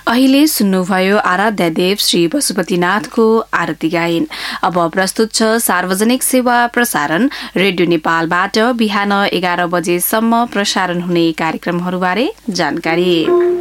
अहिले सुन्नुभयो आराध्य देव श्री पशुपतिनाथको आरती गायन। अब प्रस्तुत छ सार्वजनिक सेवा प्रसारण रेडियो नेपालबाट बिहान 11 बजेसम्म प्रसारण हुने कार्यक्रमहरूबारे जानकारी।